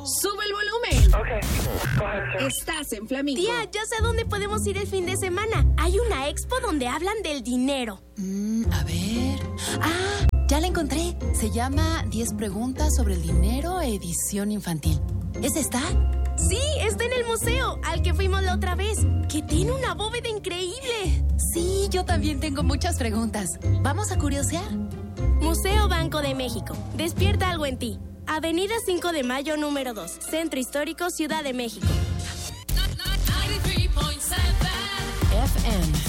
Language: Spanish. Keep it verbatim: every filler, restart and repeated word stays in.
Sube el volumen. Okay. Estás en Flamingo. Tía, ya sé dónde podemos ir el fin de semana. Hay una expo donde hablan del dinero. Mm, a ver... ¡Ah! Ya la encontré. Se llama diez preguntas sobre el dinero, edición infantil. ¿Es esta? Sí, está en el museo, al que fuimos la otra vez, que tiene una bóveda increíble. Sí, yo también tengo muchas preguntas. ¿Vamos a curiosear? Museo Banco de México. Despierta algo en ti. Avenida cinco de Mayo, número dos. Centro Histórico, Ciudad de México. F M